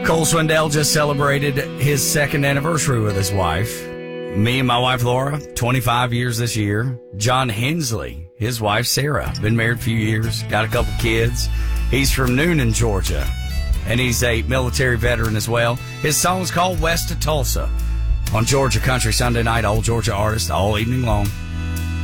Cole Swindell just celebrated his second anniversary with his wife. Me and my wife, Laura, 25 years this year. John Hensley, his wife, Sarah, been married a few years, got a couple kids. He's from Noonan, Georgia, and he's a military veteran as well. His song's called West of Tulsa on Georgia Country Sunday night, Old Georgia Artist, all evening long.